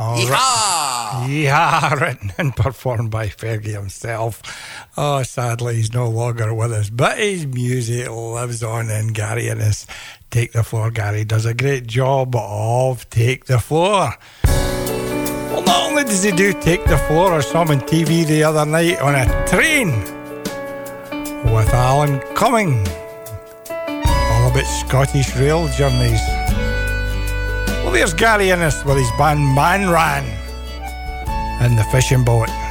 Yeehaw! Yeehaw, written and performed by Fergie himself. Oh, sadly, he's no longer with us, but his music lives on in Gary Innes. Take the Floor. Gary does a great job of Take the Floor. Well, not only does he do Take the Floor, I saw him on TV the other night on a train with Alan Cumming. All about Scottish rail journeys. Well, there's Gary Innes with his band Man Ran and the Fishing Boat.